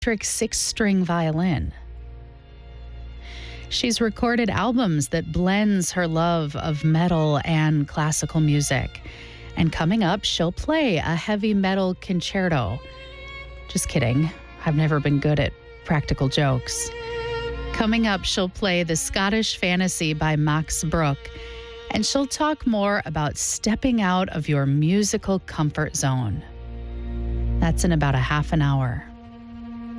electric six-string violin. She's recorded albums that blends her love of metal and classical music. And coming up, she'll play a heavy metal concerto. Just kidding. I've never been good at practical jokes. Coming up, she'll play The Scottish Fantasy by Max Bruch. And she'll talk more about stepping out of your musical comfort zone. That's in about a half an hour.